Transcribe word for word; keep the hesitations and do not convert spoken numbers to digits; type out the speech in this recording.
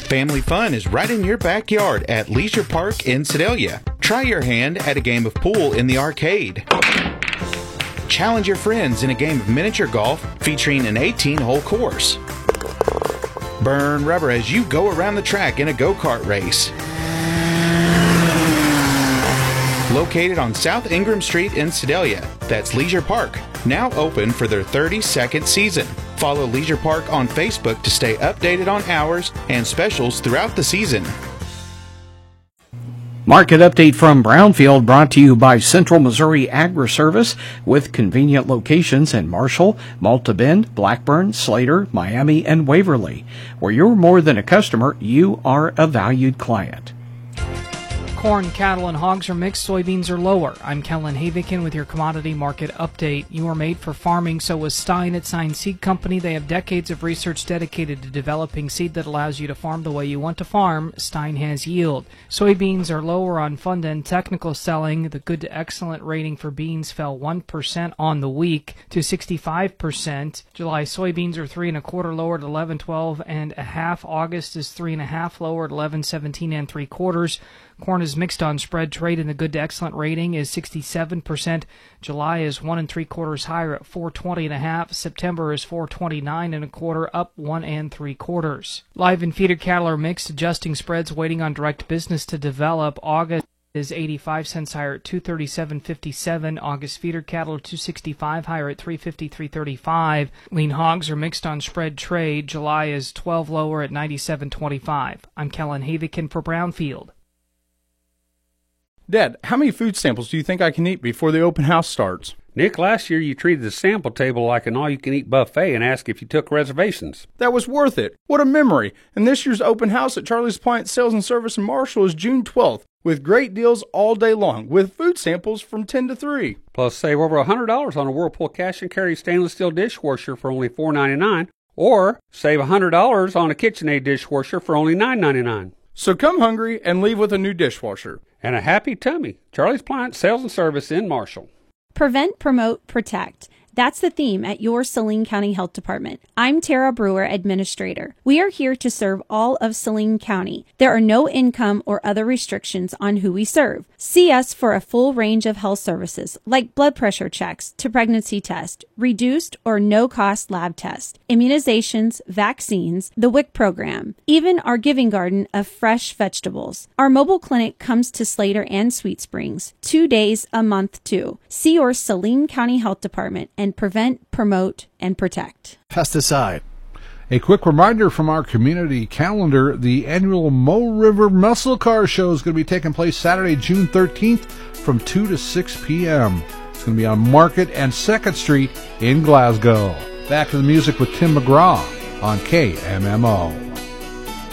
Family fun is right in your backyard at Leisure Park in Sedalia. Try your hand at a game of pool in the arcade. Challenge your friends in a game of miniature golf featuring an eighteen-hole course. Burn rubber as you go around the track in a go-kart race. Located on South Ingram Street in Sedalia, that's Leisure Park, now open for their thirty-second season. Follow Leisure Park on Facebook to stay updated on hours and specials throughout the season. Market update from Brownfield brought to you by Central Missouri Agri-Service with convenient locations in Marshall, Malta Bend, Blackburn, Slater, Miami, and Waverly. Where you're more than a customer, you are a valued client. Corn, cattle, and hogs are mixed. Soybeans are lower. I'm Kellen Havikin with your commodity market update. You are made for farming, so is Stein at Stein Seed Company. They have decades of research dedicated to developing seed that allows you to farm the way you want to farm. Stein has yield. Soybeans are lower on fund and technical selling. The good to excellent rating for beans fell one percent on the week to sixty-five percent. July soybeans are three and a quarter lower at eleven twelve and a half. August is three and a half lower at eleven seventeen and three quarters. Corn is mixed on spread trade, and the good to excellent rating is sixty-seven percent. July is one and three quarters higher at four twenty and a half. September is four twenty-nine and a quarter, up one and three quarters. Live and feeder cattle are mixed, adjusting spreads, waiting on direct business to develop. August is eighty-five cents higher at two thirty-seven fifty-seven. August feeder cattle are two sixty-five higher at three fifty, three thirty-five. Lean hogs are mixed on spread trade. July is twelve lower at ninety-seven twenty-five. I'm Kellen Havikin for Brownfield. Dad, how many food samples do you think I can eat before the open house starts? Nick, last year you treated the sample table like an all-you-can-eat buffet and asked if you took reservations. That was worth it. What a memory. And this year's open house at Charlie's Appliance Sales and Service in Marshall is June twelfth, with great deals all day long, with food samples from ten to three. Plus, save over one hundred dollars on a Whirlpool cash and carry stainless steel dishwasher for only four ninety-nine, or save one hundred dollars on a KitchenAid dishwasher for only nine ninety-nine. So come hungry and leave with a new dishwasher. And a happy tummy. Charlie's Appliance Sales and Service in Marshall. Prevent, promote, protect. That's the theme at your Saline County Health Department. I'm Tara Brewer, Administrator. We are here to serve all of Saline County. There are no income or other restrictions on who we serve. See us for a full range of health services like blood pressure checks to pregnancy test, reduced or no-cost lab tests, immunizations, vaccines, the W I C program, even our giving garden of fresh vegetables. Our mobile clinic comes to Slater and Sweet Springs two days a month too. See your Saline County Health Department and prevent, promote, and protect. Pesticide. A quick reminder from our community calendar, the annual Mo River Muscle Car Show is going to be taking place Saturday, June thirteenth from two to six p.m. It's going to be on Market and second Street in Glasgow. Back to the music with Tim McGraw on K M M O.